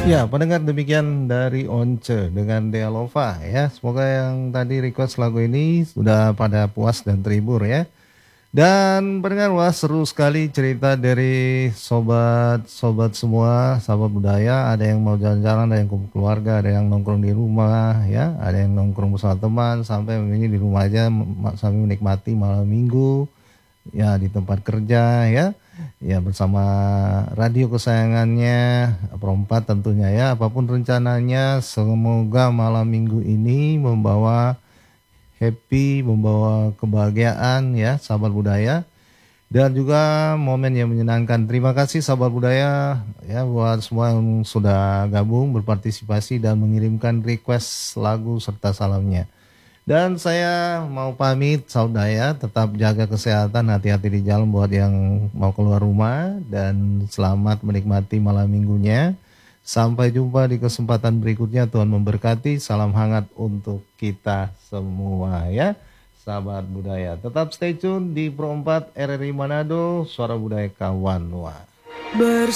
Ya, pendengar demikian dari Once dengan Dea Lova ya. Semoga yang tadi request lagu ini sudah pada puas dan terhibur ya. Dan pendengar, wah seru sekali cerita dari sobat-sobat semua, sahabat budaya. Ada yang mau jalan-jalan, ada yang kumpul keluarga, ada yang nongkrong di rumah ya, ada yang nongkrong bersama teman, sampai ini di rumah aja sambil menikmati malam minggu ya di tempat kerja ya. Ya bersama radio kesayangannya Perempat tentunya ya. Apapun rencananya, semoga malam minggu ini membawa happy, membawa kebahagiaan ya sahabat budaya, dan juga momen yang menyenangkan. Terima kasih sahabat budaya ya buat semua yang sudah gabung berpartisipasi dan mengirimkan request lagu serta salamnya. Dan saya mau pamit saudara, tetap jaga kesehatan, hati-hati di jalan buat yang mau keluar rumah, dan selamat menikmati malam minggunya. Sampai jumpa di kesempatan berikutnya. Tuhan memberkati. Salam hangat untuk kita semua ya. Sahabat budaya. Tetap stay tune di Pro 4 RRI Manado, Suara Budaya Kawan. Wah.